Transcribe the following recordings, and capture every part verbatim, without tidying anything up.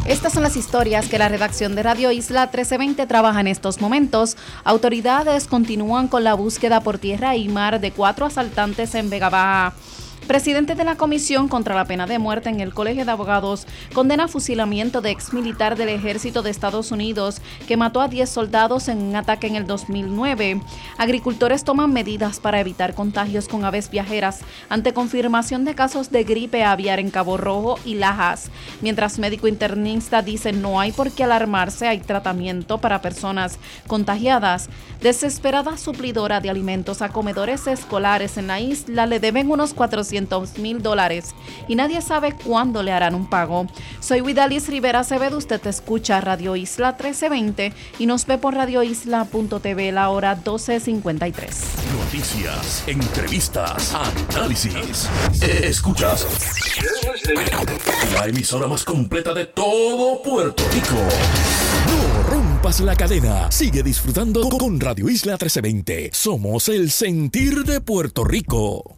Estas son las historias que la redacción de Radio Isla trece veinte trabaja en estos momentos. Autoridades continúan con la búsqueda por tierra y mar de cuatro asaltantes en Vega Baja. Presidente de la Comisión contra la Pena de Muerte en el Colegio de Abogados condena fusilamiento de exmilitar del Ejército de Estados Unidos que mató a diez soldados en un ataque en el dos mil nueve. Agricultores toman medidas para evitar contagios con aves viajeras ante confirmación de casos de gripe aviar en Cabo Rojo y Lajas. Mientras médico internista dice no hay por qué alarmarse, hay tratamiento para personas contagiadas. Desesperada suplidora de alimentos a comedores escolares en la isla le deben unos cuatrocientos mil dólares y nadie sabe cuándo le harán un pago. Soy Widalis Rivera Acevedo, usted escucha Radio Isla trece veinte y nos ve por radio isla punto t v la hora doce cincuenta y tres. Noticias, entrevistas, análisis. Escuchas la emisora más completa de todo Puerto Rico. No rompas la cadena. Sigue disfrutando con Radio Isla trece veinte. Somos el sentir de Puerto Rico.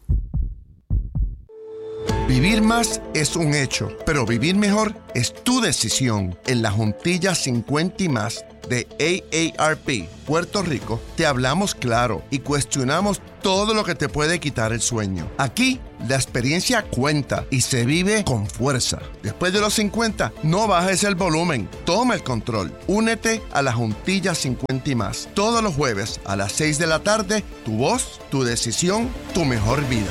Vivir más es un hecho, pero vivir mejor es tu decisión. En la Juntilla cincuenta y más de A A R P Puerto Rico te hablamos claro y cuestionamos todo lo que te puede quitar el sueño. Aquí la experiencia cuenta y se vive con fuerza. Después de los cincuenta, no bajes el volumen, toma el control. Únete a la Juntilla cincuenta y más. Todos los jueves a las seis de la tarde, tu voz, tu decisión, tu mejor vida.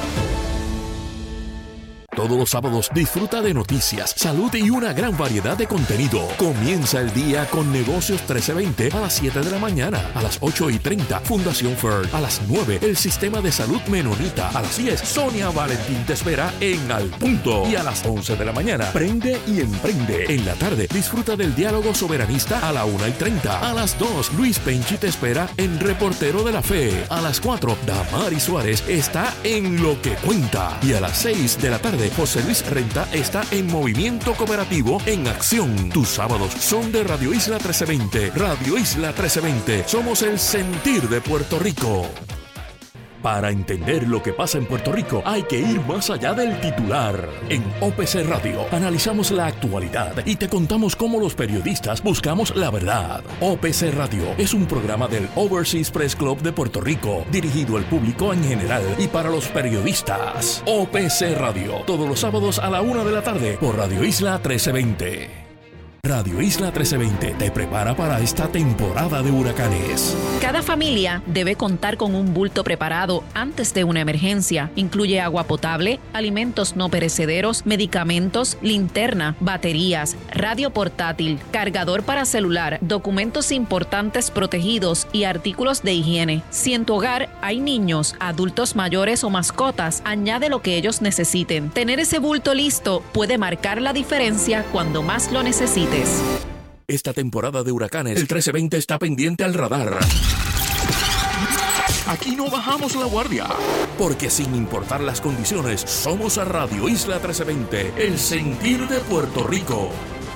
Todos los sábados disfruta de noticias, salud y una gran variedad de contenido. Comienza el día con Negocios trece veinte a las siete de la mañana. A las ocho y treinta, Fundación F E R. A las nueve, el Sistema de Salud Menonita. A las diez, Sonia Valentín te espera en Al Punto. Y a las once de la mañana, Prende y Emprende. En la tarde, disfruta del Diálogo Soberanista a la una y treinta. A las dos, Luis Penchi te espera en Reportero de la Fe. A las cuatro, Damari Suárez está en Lo que Cuenta. Y a las seis de la tarde, José Luis Renta está en Movimiento Cooperativo en Acción. Tus sábados son de Radio Isla trece veinte. Radio Isla trece veinte. Somos el sentir de Puerto Rico. Para entender lo que pasa en Puerto Rico hay que ir más allá del titular. En O P C Radio analizamos la actualidad y te contamos cómo los periodistas buscamos la verdad. O P C Radio es un programa del Overseas Press Club de Puerto Rico, dirigido al público en general y para los periodistas. O P C Radio, todos los sábados a la una de la tarde por Radio Isla trece veinte. Radio Isla trece veinte te prepara para esta temporada de huracanes. Cada familia debe contar con un bulto preparado antes de una emergencia. Incluye agua potable, alimentos no perecederos, medicamentos, linterna, baterías, radio portátil, cargador para celular, documentos importantes protegidos y artículos de higiene. Si en tu hogar hay niños, adultos mayores o mascotas, añade lo que ellos necesiten. Tener ese bulto listo puede marcar la diferencia cuando más lo necesites. Esta temporada de huracanes, el trece veinte está pendiente al radar. Aquí no bajamos la guardia, porque sin importar las condiciones, somos a Radio Isla trece veinte, el sentir de Puerto Rico.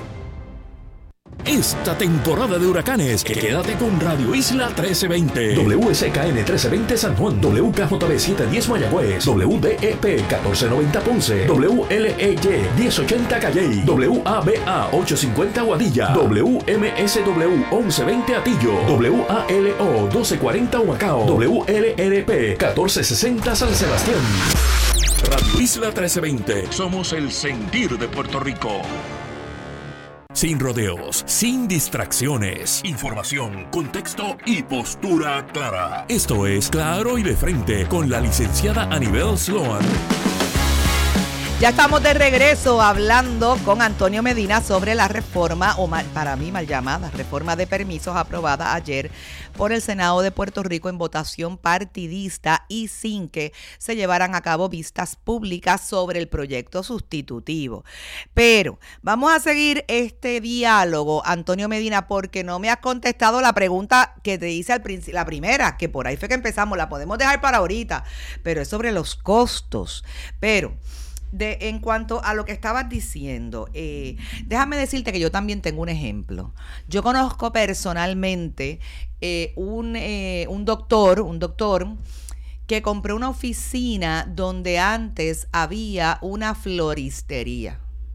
Esta temporada de huracanes, quédate con Radio Isla trece veinte. W S K N trece veinte San Juan, W K J B setecientos diez Mayagüez, W D E P catorce noventa Ponce, W L E Y diez ochenta Calley, W A B A ochocientos cincuenta Guadilla, W M S W once veinte Atillo, W A L O doce cuarenta Humacao, W L R P catorce sesenta San Sebastián. Radio Isla trece veinte, somos el sentir de Puerto Rico. Sin rodeos, sin distracciones, información, contexto y postura clara. Esto es Claro y de Frente con la licenciada Anibel Sloan. Ya estamos de regreso hablando con Antonio Medina sobre la reforma, o mal, para mí mal llamada, reforma de permisos aprobada ayer por el Senado de Puerto Rico en votación partidista y sin que se llevaran a cabo vistas públicas sobre el proyecto sustitutivo. Pero vamos a seguir este diálogo, Antonio Medina, porque no me has contestado la pregunta que te hice al principio, la primera, que por ahí fue que empezamos, la podemos dejar para ahorita, pero es sobre los costos. Pero De, en cuanto a lo que estabas diciendo, eh, déjame decirte que yo también tengo un ejemplo. Yo conozco personalmente eh, un, eh, un doctor, un doctor que compró una oficina donde antes había una floristería.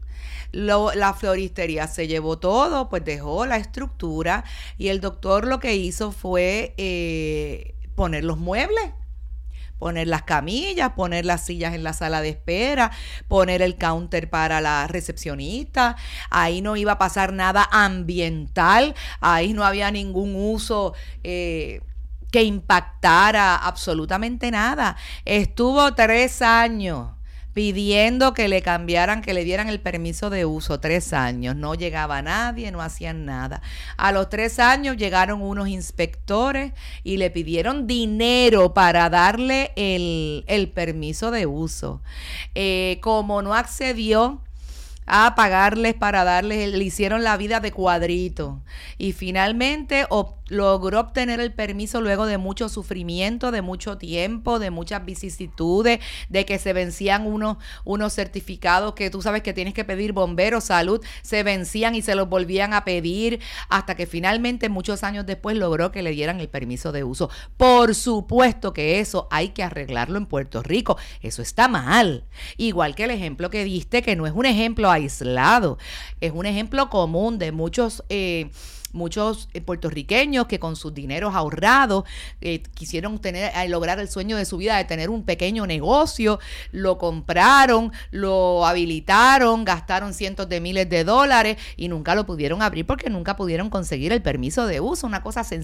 Lo, la floristería se llevó todo, pues dejó la estructura y el doctor lo que hizo fue eh, poner los muebles, poner las camillas, poner las sillas en la sala de espera, poner el counter para la recepcionista. Ahí no iba a pasar nada ambiental, ahí no había ningún uso eh, que impactara absolutamente nada. Estuvo tres años pidiendo que le cambiaran, que le dieran el permiso de uso, tres años. No llegaba nadie, no hacían nada. A los tres años llegaron unos inspectores y le pidieron dinero para darle el, el permiso de uso. Eh, como no accedió a pagarles para darles, le hicieron la vida de cuadrito y finalmente ob, logró obtener el permiso luego de mucho sufrimiento, de mucho tiempo, de muchas vicisitudes, de que se vencían unos, unos certificados que tú sabes que tienes que pedir, bomberos, salud, se vencían y se los volvían a pedir hasta que finalmente muchos años después logró que le dieran el permiso de uso. Por supuesto que eso hay que arreglarlo en Puerto Rico, eso está mal, igual que el ejemplo que diste, que no es un ejemplo aislado, es un ejemplo común de muchos eh, muchos eh, puertorriqueños que con sus dineros ahorrados eh, quisieron tener, eh, lograr el sueño de su vida de tener un pequeño negocio, lo compraron, lo habilitaron, gastaron cientos de miles de dólares y nunca lo pudieron abrir porque nunca pudieron conseguir el permiso de uso, una cosa sencilla.